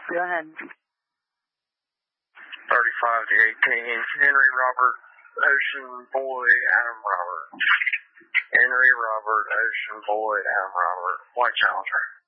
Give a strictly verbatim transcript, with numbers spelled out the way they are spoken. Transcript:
Go ahead. thirty-five to eighteen. Henry Robert, Ocean Boy, Adam Robert. Henry Robert, Ocean Boy, Adam Robert. White Challenger.